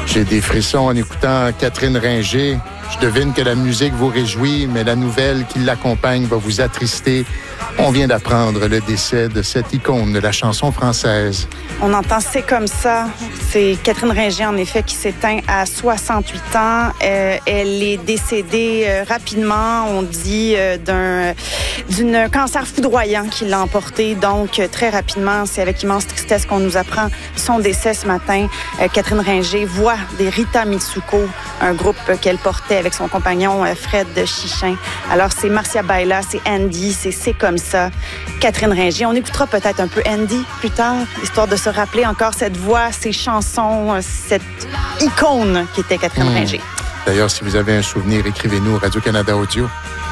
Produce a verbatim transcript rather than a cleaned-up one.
J'ai des frissons en écoutant Catherine Ringer. Je devine que la musique vous réjouit, mais la nouvelle qui l'accompagne va vous attrister. On vient d'apprendre le décès de cette icône de la chanson française. On entend « C'est comme ça ». C'est Catherine Ringer, en effet, qui s'éteint à soixante-huit ans. Euh, elle est décédée euh, rapidement, on dit, euh, d'un d'une cancer foudroyant qui l'a emporté. Donc, euh, très rapidement, c'est avec immense tristesse qu'on nous apprend son décès ce matin. Euh, Catherine Ringer, voix des Rita Mitsuko, un groupe qu'elle portait avec son compagnon euh, Fred Chichin. Alors, c'est Marcia Baila, c'est Andy, c'est C'est comme ça. Catherine Ringer. On écoutera peut-être un peu Andy plus tard, histoire de se rappeler encore cette voix, ces chansons, cette icône qui était Catherine mmh. Ringer. D'ailleurs, si vous avez un souvenir, écrivez-nous au Radio-Canada Audio.